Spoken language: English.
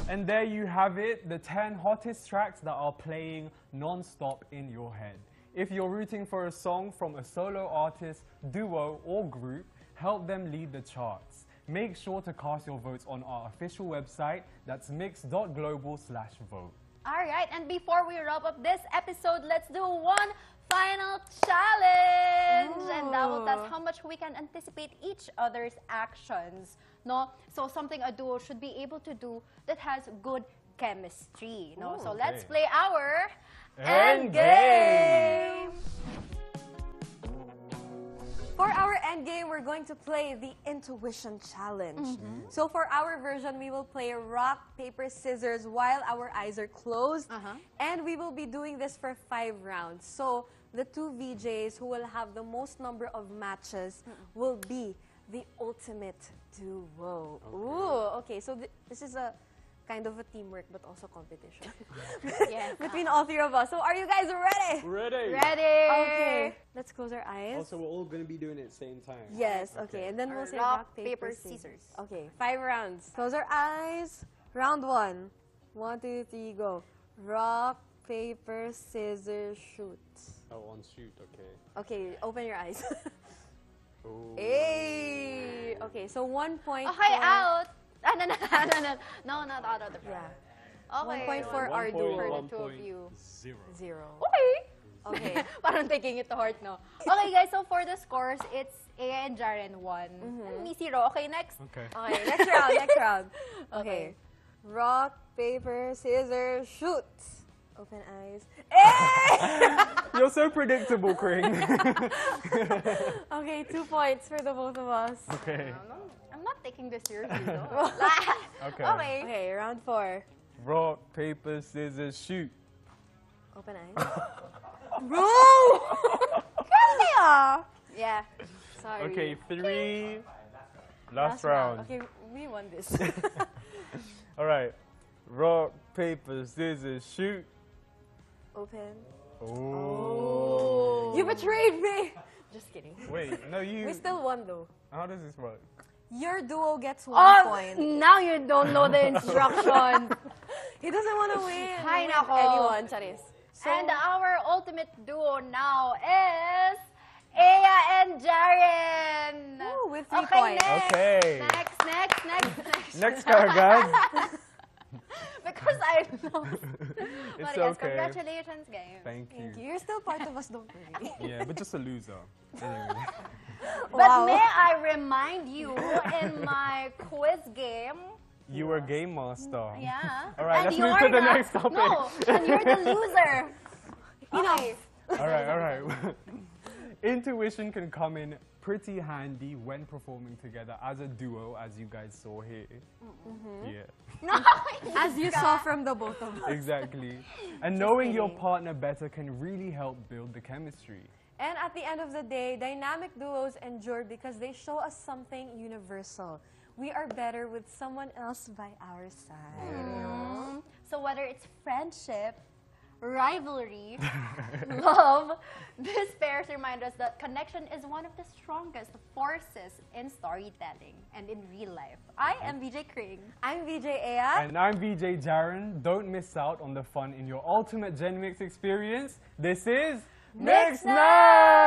And there you have it, the 10 hottest tracks that are playing non-stop in your head. If you're rooting for a song from a solo artist, duo, or group, help them lead the charts. Make sure to cast your votes on our official website, that's mix.global/vote. Alright, and before we wrap up this episode, let's do one final challenge! Ooh. And that will test how much we can anticipate each other's actions. No? So something a duo should be able to do that has good chemistry. No? Ooh, so okay. let's play our Endgame! For our end game, we're going to play the Intuition Challenge. So for our version, we will play rock, paper, scissors while our eyes are closed. And we will be doing this for 5 rounds. So the 2 VJs who will have the most number of matches will be the ultimate duo. Ooh, okay. So this is a kind of a teamwork, but also competition Yes. between all 3 of us. So are you guys ready? Ready! Ready! Okay, let's close our eyes. Also, we're all going to be doing it at the same time. Yes, okay. And then we'll say rock, paper, scissors. Okay, 5 rounds. Close our eyes. Round 1. 1, 2, 3, go. Rock, paper, scissors, shoot. Oh, on shoot, okay. Okay, open your eyes. Ooh. Hey! Okay, so 1 point. Okay, for, out! No, not out of the Yeah. Okay. 1 point for One our point, duo. For the 1 two of point, you. 0. 0. Okay. Okay. Parang taking it to heart, no? Okay, guys, so for the scores, it's Aya and Jaren 1. And me 0. Okay, next. Okay. Okay, next round, next round. Okay. Okay. Rock, paper, scissors, shoot. Open eyes. Hey! You're so predictable, Kring. Okay, 2 points for the both of us. Okay. I'm not taking this seriously, no? Okay. Okay. Okay, round 4. Rock, paper, scissors, shoot. Open eyes. Bro! Yeah. Sorry. Okay, 3. Last round. Okay, we won this. All right. Rock, paper, scissors, shoot. Open. Oh. You betrayed me! Just kidding. Wait, no, you. We still won though. How does this work? Your duo gets 1 Oh, point. now you don't know the instructions. He doesn't want to win. Hay Win nako. anyone, Charis. So, And our ultimate duo now is Aya and Jaren. Ooh, with 3 Okay, points. next. Okay. Next. Next card, guys. Because I know. It's But yes, okay. congratulations, guys. Thank you. Thank you. You're still part of us, don't worry. Yeah, but just a loser. Anyway. But may I remind you, in my quiz game, You were game master. yeah. All right, and let's move to you're the not- next topic. No, and you're the loser. Okay. All right. Intuition can come in pretty handy when performing together as a duo, as you guys saw here. Yeah, No, As you saw from the both of us. exactly. And knowing your kidding. partner better can really help build the chemistry. And at the end of the day, dynamic duos endure because they show us something universal. We are better with someone else by our side. So whether it's friendship, rivalry, love, these pairs remind us that connection is one of the strongest forces in storytelling and in real life. I am VJ Kring. I'm VJ Aya. And I'm VJ Jaren. Don't miss out on the fun in your ultimate Gen Mix experience. This is Mix Mix Night!